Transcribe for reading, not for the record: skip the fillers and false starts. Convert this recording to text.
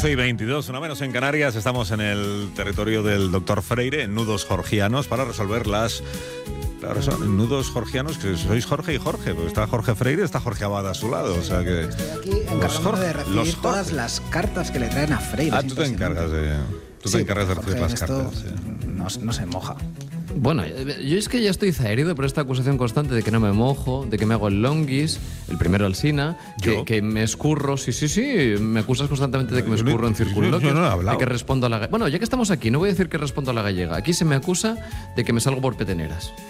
11:22, una menos en Canarias. Estamos en el territorio del doctor Freire, en nudos jorgianos, para resolver las... Claro, son nudos jorgianos, que sois Jorge y Jorge, porque está Jorge Freire, está Jorge Abad a su lado. O sea que estoy aquí encargándome de recibir todas las cartas que le traen a Freire. Tú te encargas de recibir las cartas. Sí. No se moja. Bueno, yo es que ya estoy zaherido por esta acusación constante de que no me mojo, de que me hago el longuis, el primero Alsina, que me escurro, sí, me acusas constantemente de que me escurro en circunloquios, de que respondo a la... Bueno, ya que estamos aquí, no voy a decir que respondo a la gallega, aquí se me acusa de que me salgo por peteneras.